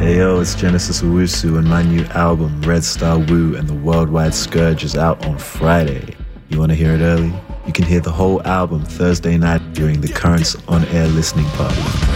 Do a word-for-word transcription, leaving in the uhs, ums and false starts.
Hey yo, it's Genesis Owusu, and my new album, Red Star Woo and the Worldwide Scourge, is out on Friday. You want to hear it early? You can hear the whole album Thursday night during the Currents on-air listening party.